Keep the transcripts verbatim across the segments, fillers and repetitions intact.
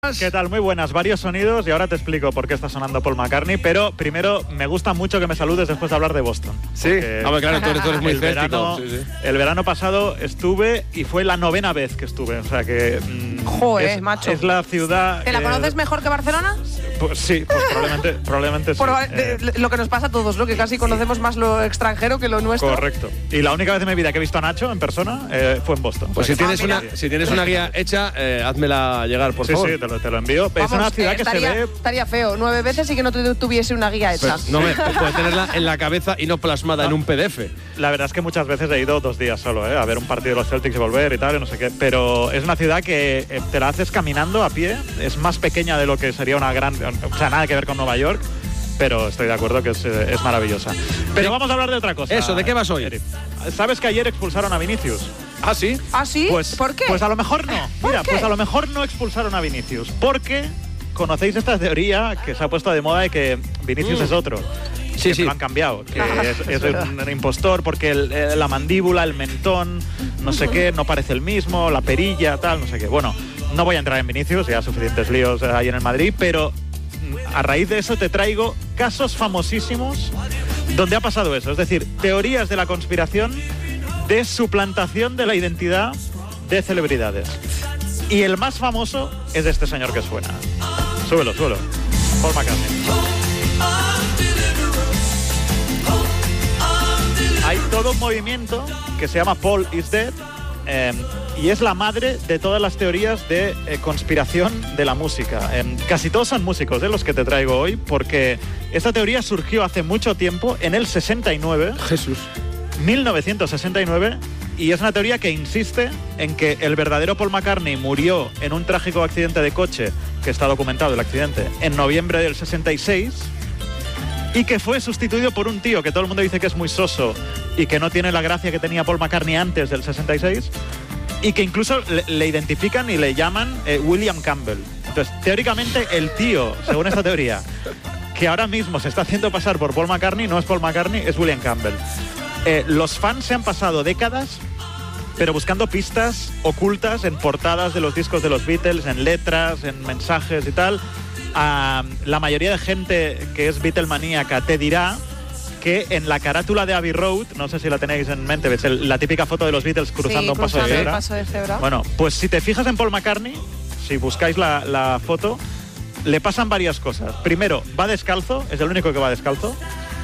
¿Qué tal? Muy buenas, varios sonidos y ahora te explico por qué está sonando Paul McCartney, pero primero me gusta mucho que me saludes después de hablar de Boston. Sí, ah, claro, tú eres, tú eres muy el verano, sí, sí. el verano pasado estuve y fue la novena vez que estuve, o sea que… Mmm, Joder, es, macho. Es la ciudad… ¿Te la eh, conoces mejor que Barcelona? Pues sí, pues probablemente, probablemente sí. Por, eh, lo que nos pasa a todos, ¿no? Que casi conocemos más lo extranjero que lo nuestro. Correcto. Y la única vez en mi vida que he visto a Nacho en persona eh, fue en Boston. Pues o si sea, tienes, ah, una, si tienes una guía hecha, eh, házmela llegar, por sí, favor. Sí, te lo, te lo envío. Vamos, es una ciudad eh, que estaría, se ve… estaría feo, nueve veces y que no tuviese una guía hecha. Pues no me puedes tenerla en la cabeza y no plasmada No. en un P D F. La verdad es que muchas veces he ido dos días solo, ¿eh? A ver un partido de los Celtics y volver y tal, y no sé qué. Pero es una ciudad que eh, te la haces caminando a pie. Es más pequeña de lo que sería una gran… O sea, nada que ver con Nueva York. Pero estoy de acuerdo que es, eh, es maravillosa. Pero vamos a hablar de otra cosa. Eso, ¿de qué vas hoy? Eric. ¿Sabes que ayer expulsaron a Vinicius? ¿Ah, sí? ¿Ah, sí? Pues, ¿Por qué? Pues a lo mejor no. ¿Por Mira, qué? pues a lo mejor no expulsaron a Vinicius. Porque conocéis esta teoría que se ha puesto de moda de que Vinicius Mm. es otro. Sí, que sí. lo han cambiado, que Ah, es, es es verdad. un, un impostor porque el- eh, la mandíbula, el mentón, no sé qué, no parece el mismo, la perilla, tal, no sé qué. Bueno, no voy a entrar en Vinicius, ya suficientes líos eh, hay en el Madrid, pero mm, a raíz de eso te traigo casos famosísimos donde ha pasado eso, es decir, teorías de la conspiración de suplantación de la identidad de celebridades. Y el más famoso es este señor que suena. Súbelo, súbelo. Paul McCartney. Hay todo un movimiento que se llama Paul is Dead eh, y es la madre de todas las teorías de eh, conspiración de la música. Eh, casi todos son músicos de los que te traigo hoy porque esta teoría surgió hace mucho tiempo, en el sesenta y nueve, Jesús. mil novecientos sesenta y nueve, y es una teoría que insiste en que el verdadero Paul McCartney murió en un trágico accidente de coche, que está documentado el accidente, en noviembre del sesenta y seis, y que fue sustituido por un tío que todo el mundo dice que es muy soso y que no tiene la gracia que tenía Paul McCartney antes del sesenta y seis, y que incluso le, le identifican y le llaman eh, William Campbell. Entonces, teóricamente, el tío, según esta teoría, que ahora mismo se está haciendo pasar por Paul McCartney, no es Paul McCartney, es William Campbell. Eh, los fans se han pasado décadas, pero buscando pistas ocultas en portadas de los discos de los Beatles, en letras, en mensajes y tal. A la mayoría de gente que es Beatlemaníaca te dirá que en la carátula de Abbey Road, no sé si la tenéis en mente, ves el- la típica foto de los Beatles cruzando Sí, un paso de cruzando el cebra. paso de cebra. Bueno, pues si te fijas en Paul McCartney, si buscáis la, la foto, le pasan varias cosas. Primero, va descalzo, es el único que va descalzo.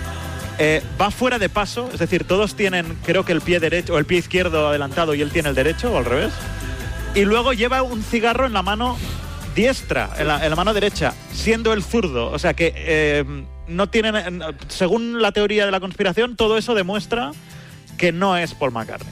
Eh, va fuera de paso, es decir, todos tienen, creo que el pie derecho o el pie izquierdo adelantado y él tiene el derecho o al revés. Y luego lleva un cigarro en la mano diestra, en la, en la mano derecha, siendo el zurdo. O sea que eh, no tienen, según la teoría de la conspiración, todo eso demuestra que no es Paul McCartney.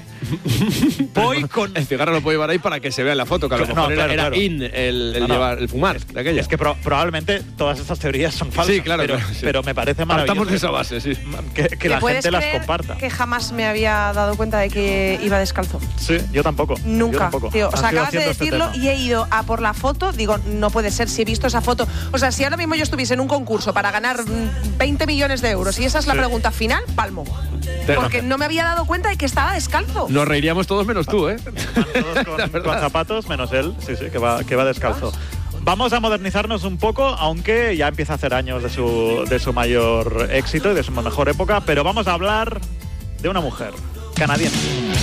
Voy con… El cigarro lo puedo llevar ahí para que se vea en la foto, que a lo No, mejor claro, era, era claro. in el, el No, no. llevar, el fumar Es, de aquella. es que pro- probablemente todas estas teorías son falsas, Sí, claro, pero, claro, sí. pero me parece maravilloso Partamos de esa base, sí. que, que ¿Te la puedes gente las creer comparta. que jamás me había dado cuenta de que iba descalzo? Sí, yo tampoco. Yo Nunca, tampoco. tío. O Han sea, sido acabas de haciendo este decirlo tema. y he ido a por la foto. Digo, no puede ser si he visto esa foto. O sea, si ahora mismo yo estuviese en un concurso para ganar mm, veinte millones de euros y esa es la Sí. pregunta final, palmo. Te- Porque no me había dado cuenta de que estaba descalzo. Nos reiríamos todos menos tú, ¿eh? Van todos con, La verdad. con zapatos, menos él, sí, sí, que va, que va descalzo. Vamos a modernizarnos un poco, aunque ya empieza a hacer años de su, de su mayor éxito y de su mejor época, pero vamos a hablar de una mujer canadiense.